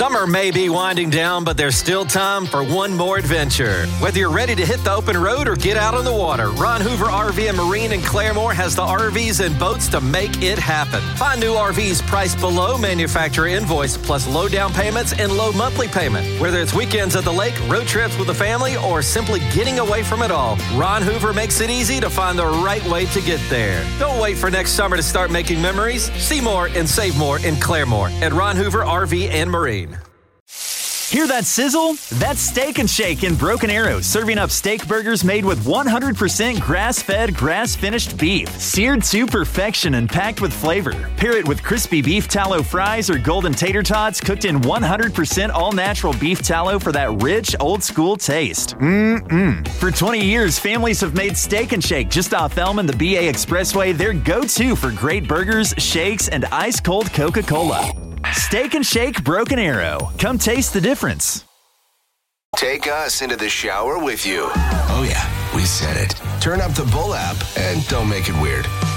Summer may be winding down, but there's still time for one more adventure. Whether you're ready to hit the open road or get out on the water, Ron Hoover RV and Marine in Claremore has the RVs and boats to make it happen. Find new RVs priced below manufacturer invoice, plus low down payments and low monthly payment. Whether it's weekends at the lake, road trips with the family, or simply getting away from it all, Ron Hoover makes it easy to find the right way to get there. Don't wait for next summer to start making memories. See more and save more in Claremore at Ron Hoover RV and Marine. Hear that sizzle? That's Steak and Shake in Broken Arrow, serving up steak burgers made with 100% grass-fed, grass-finished beef, seared to perfection and packed with flavor. Pair it with crispy beef tallow fries or golden tater tots cooked in 100% all-natural beef tallow for that rich, old-school taste. For 20 years, families have made Steak and Shake just off Elm and the BA Expressway their go-to for great burgers, shakes, and ice-cold Coca-Cola. Steak and Shake Broken Arrow. Come taste the difference. Take us into the shower with you. Oh yeah, we said it. Turn up the Bull app and don't make it weird.